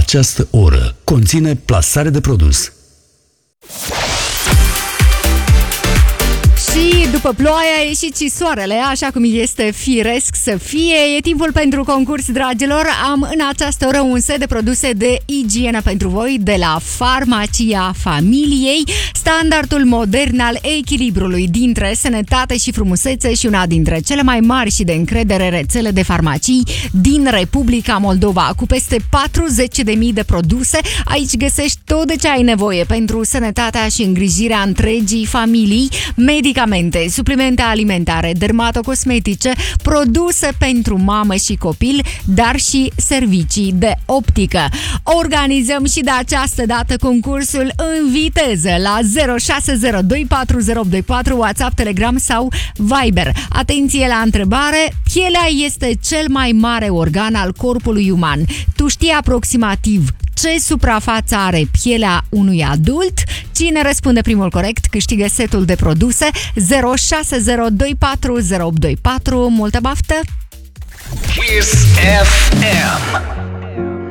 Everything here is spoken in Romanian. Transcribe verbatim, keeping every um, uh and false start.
Această oră conține plasare de produs. Și după ploaie a ieșit și soarele, așa cum este firesc să fie. E timpul pentru concurs, dragilor. Am în această oră un set de produse de igienă pentru voi de la Farmacia Familiei. Standardul modern al echilibrului dintre sănătate și frumusețe și una dintre cele mai mari și de încredere rețele de farmacii din Republica Moldova. Cu peste patruzeci de mii de produse, aici găsești tot de ce ai nevoie pentru sănătatea și îngrijirea întregii familii, medicamente, suplimente alimentare, dermatocosmetice, produse pentru mamă și copil, dar și servicii de optică. Organizăm și de această dată concursul în viteză la zero șase zero doi patru zero opt doi patru, WhatsApp, Telegram sau Viber. Atenție la întrebare: pielea este cel mai mare organ al corpului uman. Tu știi aproximativ ce suprafață are pielea unui adult? Cine răspunde primul corect câștigă setul de produse. Zero șase zero doi patru zero opt doi patru. Multă baftă! Kiss F M.